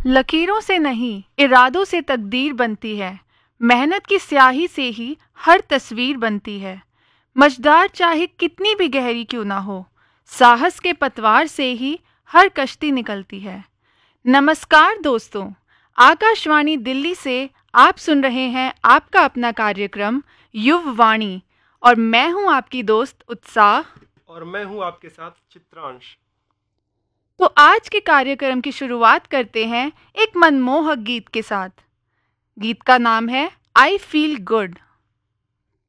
लकीरों से नहीं, इरादों से तकदीर बनती है। मेहनत की स्याही से ही हर तस्वीर बनती है। मझधार चाहे कितनी भी गहरी क्यों ना हो, साहस के पतवार से ही हर कश्ती निकलती है। नमस्कार दोस्तों, आकाशवाणी दिल्ली से आप सुन रहे हैं आपका अपना कार्यक्रम युववाणी और मैं हूं आपकी दोस्त उत्साह। और मैं हूं आपके साथ चित्रांश। तो आज के कार्यक्रम की शुरुआत करते हैं एक मनमोहक गीत के साथ। गीत का नाम है आई फील गुड।